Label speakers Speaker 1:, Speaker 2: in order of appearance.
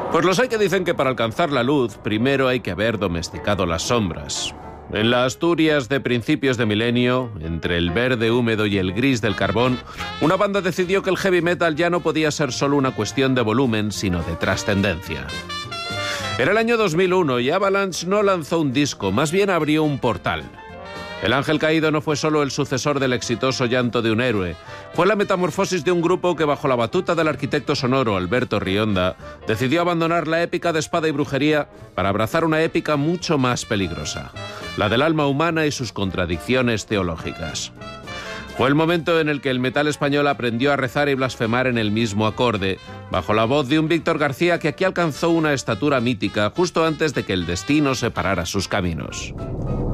Speaker 1: Pues los hay que dicen que para alcanzar la luz, primero hay que haber domesticado las sombras. En la Asturias de principios de milenio, entre el verde húmedo y el gris del carbón, una banda decidió que el heavy metal ya no podía ser solo una cuestión de volumen, sino de trascendencia. Era el año 2001 y Avalanche no lanzó un disco, más bien abrió un portal. El Ángel Caído no fue solo el sucesor del exitoso Llanto de un héroe, fue la metamorfosis de un grupo que, bajo la batuta del arquitecto sonoro Alberto Rionda, decidió abandonar la épica de espada y brujería para abrazar una épica mucho más peligrosa, la del alma humana y sus contradicciones teológicas. Fue el momento en el que el metal español aprendió a rezar y blasfemar en el mismo acorde, bajo la voz de un Víctor García que aquí alcanzó una estatura mítica justo antes de que el destino separara sus caminos.